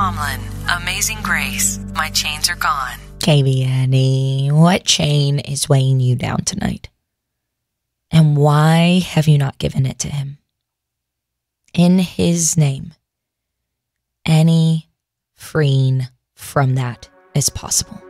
Tomlin, Amazing Grace, My Chains Are Gone. Katie, Annie, what chain is weighing you down tonight? And why have you not given it to him? In his name, any freeing from that is possible.